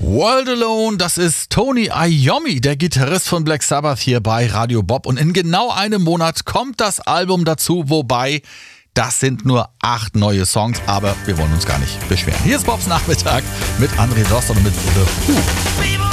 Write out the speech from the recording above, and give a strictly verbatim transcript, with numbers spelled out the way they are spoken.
World Alone, das ist Tony Iommi, der Gitarrist von Black Sabbath hier bei Radio Bob. Und in genau einem Monat kommt das Album dazu, wobei das sind nur acht neue Songs, aber wir wollen uns gar nicht beschweren. Hier ist Bobs Nachmittag mit André Drosten und mit The Who.